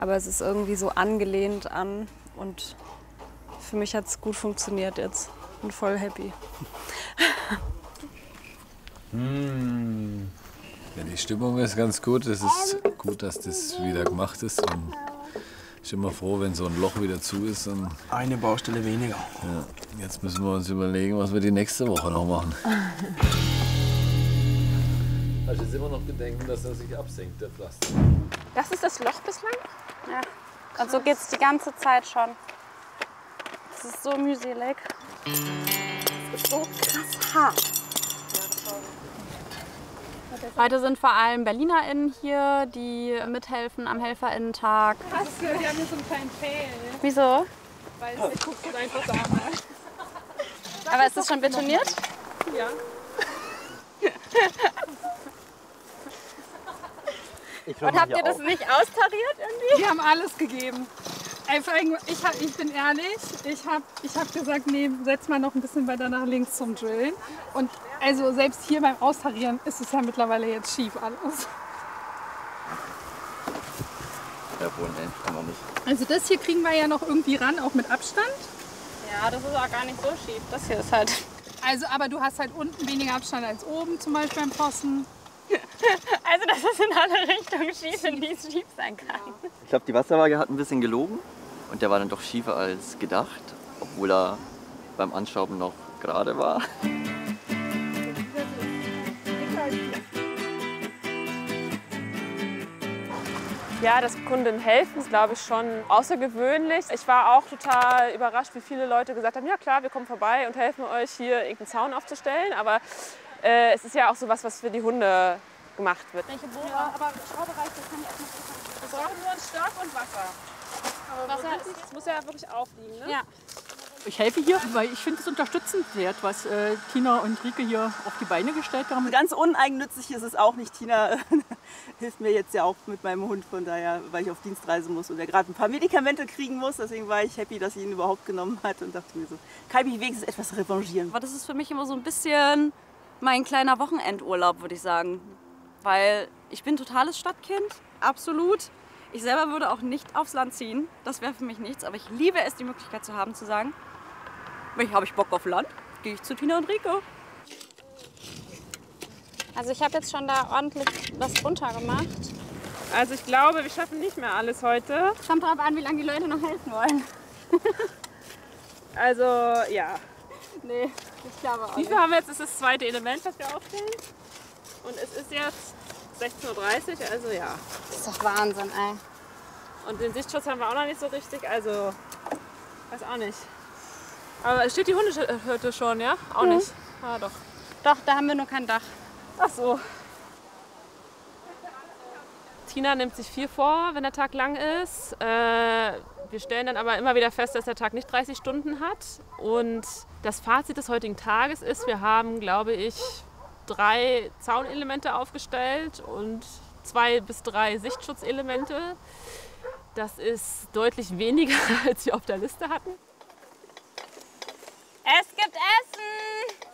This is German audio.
Aber es ist irgendwie so angelehnt an und für mich hat es gut funktioniert jetzt. Bin voll happy. Ja, die Stimmung ist ganz gut. Es ist gut, dass das wieder gemacht ist. Und ich bin immer froh, wenn so ein Loch wieder zu ist. Und eine Baustelle weniger. ja, jetzt müssen wir uns überlegen, was wir die nächste Woche noch machen. Hast du jetzt immer noch Bedenken, dass er sich absenkt, der Pflaster? Das ist das Loch bislang? Ja. Und so geht es die ganze Zeit schon. Das ist so mühselig. Das ist so krass hart. Heute sind vor allem BerlinerInnen hier, die mithelfen am HelferInnen-Tag. Krass, wir haben hier so einen kleinen Fail. Wieso? Weil es guckt einfach so an. Aber ist das schon betoniert? Ja. Und habt ihr das nicht austariert irgendwie? Wir haben alles gegeben. Einfach, ich bin ehrlich, ich hab gesagt, nee, setz mal noch ein bisschen weiter nach links zum Drillen. Und also selbst hier beim Austarieren ist es ja mittlerweile jetzt schief alles. Ja, wohl, nee, kann man nicht. Also das hier kriegen wir ja noch irgendwie ran, auch mit Abstand. Ja, das ist auch gar nicht so schief. Das hier ist halt... Also, aber du hast halt unten weniger Abstand als oben, zum Beispiel beim Pfosten. Also das ist in alle Richtungen schief, in die es schief sein kann. Ich glaube, die Wasserwaage hat ein bisschen gelogen und der war dann doch schiefer als gedacht, obwohl er beim Anschrauben noch gerade war. Ja, dass Kunden helfen, ist, glaube ich, schon außergewöhnlich. Ich war auch total überrascht, wie viele Leute gesagt haben, ja klar, wir kommen vorbei und helfen euch, hier irgendeinen Zaun aufzustellen. Aber es ist ja auch so was, was für die Hunde gemacht wird. Welche Bohrer? Ja, aber Schraubereich, das kann ich erstmal machen. Wir brauchen nur einen Stock und Wasser. Das muss ja wirklich aufliegen, ne? Ja. Ich helfe hier, weil ich finde es unterstützenswert, was Tina und Rike hier auf die Beine gestellt haben. Ganz uneigennützig ist es auch nicht. Tina hilft mir jetzt ja auch mit meinem Hund, von daher, weil ich auf Dienstreise muss und er gerade ein paar Medikamente kriegen muss. Deswegen war ich happy, dass sie ihn überhaupt genommen hat und dachte mir so, kann ich mich wenigstens etwas revanchieren. Aber das ist für mich immer so ein bisschen mein kleiner Wochenendurlaub, würde ich sagen. Weil ich bin totales Stadtkind, absolut. Ich selber würde auch nicht aufs Land ziehen, das wäre für mich nichts. Aber ich liebe es, die Möglichkeit zu haben, zu sagen, habe ich Bock auf Land, gehe ich zu Tina und Rike. Also ich habe jetzt schon da ordentlich was runter gemacht. Also ich glaube, wir schaffen nicht mehr alles heute. Kommt drauf an, wie lange die Leute noch helfen wollen. Also ja. Nee, ich glaube auch Wie viel haben wir jetzt? Das ist das zweite Element, was wir aufstellen. Und es ist jetzt 16:30 Uhr, also ja. Das ist doch Wahnsinn, ey. Und den Sichtschutz haben wir auch noch nicht so richtig, also weiß auch nicht. Aber es steht die Hundehütte schon, ja? Auch nicht? Ah, doch. Doch, da haben wir nur kein Dach. Ach so. Tina nimmt sich viel vor, wenn der Tag lang ist. Wir stellen dann aber immer wieder fest, dass der Tag nicht 30 Stunden hat. Und das Fazit des heutigen Tages ist, wir haben, glaube ich, 3 Zaunelemente aufgestellt und 2 bis 3 Sichtschutzelemente. Das ist deutlich weniger, als wir auf der Liste hatten.